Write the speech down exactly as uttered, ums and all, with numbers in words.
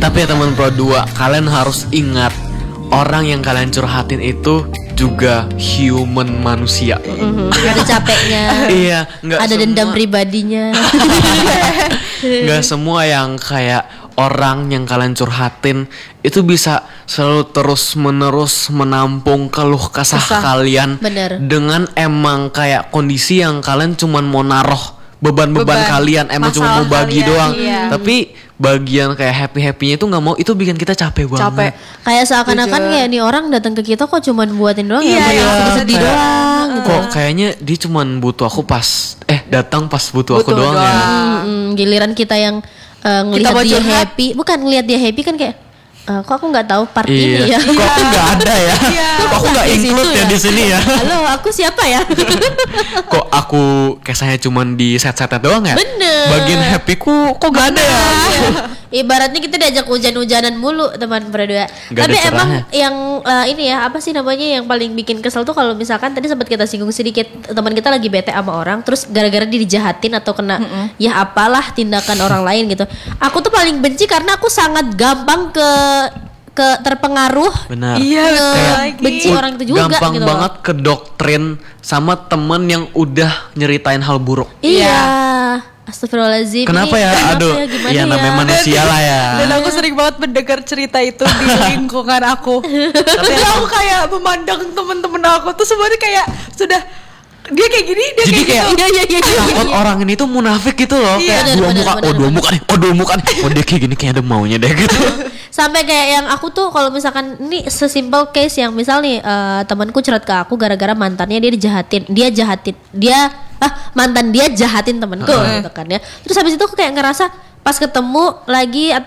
Tapi ya teman Pro dua, kalian harus ingat, orang yang kalian curhatin itu juga human manusia. Mm-hmm. Ada capeknya. Iya, nggak ada semua, dendam pribadinya. Nggak semua yang kayak orang yang kalian curhatin itu bisa selalu terus menerus menampung keluh kesah Kesah. kalian. Bener. Dengan emang kayak kondisi yang kalian cuman mau naruh beban-beban Beban, kalian, emang cuma mau masalah bagi kalian, doang. iya. Tapi bagian kayak happy-happynya itu nggak mau, itu bikin kita capek banget. Capek. Kayak seakan-akan Jujur. kayak nih orang datang ke kita kok cuman buatin doang Iya, ya, iya, buat sedih kayak, doang gitu. Kok kayaknya dia cuman butuh aku pas eh datang pas butuh, aku Butuh doang, ya. doang. Mm-mm, giliran kita yang uh, ngelihat mau dia curhat. happy, bukan ngelihat dia happy kan kayak "Eh, kok aku nggak tahu part Iya. ini ya. Kok aku nggak ada ya? Iya. Kok aku nggak Di situ include ya di sini ya? Halo, aku siapa ya? Kok aku kesahnya cuman di set-setnya doang ya? Bener. Bagian happyku kok gak ada ya? Ibaratnya kita diajak hujan-hujanan mulu teman berdua. Nggak Tapi ada emang cerahnya. yang uh, ini ya apa sih namanya yang paling bikin kesel tuh kalau misalkan tadi sempat kita singgung sedikit, teman kita lagi bete sama orang terus gara-gara dia dijahatin atau kena ya apalah tindakan orang lain gitu. Aku tuh paling benci karena aku sangat gampang ke ke terpengaruh. Benar. Iya, nge- betul lagi. benci orang itu juga Gampang gitu loh. banget ke doktrin sama temen yang udah nyeritain hal buruk. Iya. Astagfirullahaladzim. Kenapa Ini ya? kenapa Aduh, ya? Gimana ya ya? namanya manusia lah ya. Dan aku sering banget mendengar cerita itu di lingkungan aku. Tapi aku kayak memandang temen-temen aku tuh semuanya kayak sudah dia kayak gini, dia Jadi kayak, kayak gitu. Iya iya iya. iya. takut orang ini tuh munafik gitu loh. Iya. Kayak Bener, dua bener, muka, bener, oh dua bener. muka nih, oh dua muka nih. Oh dia kayak gini, kayak ada maunya deh gitu. Sampai kayak yang aku tuh kalau misalkan ini sesimpel case yang misal nih eh, temanku curhat ke aku gara-gara mantannya dia dijahatin, dia jahatin, dia ah mantan dia jahatin temanku gitu kan ya. Terus habis itu aku kayak ngerasa pas ketemu lagi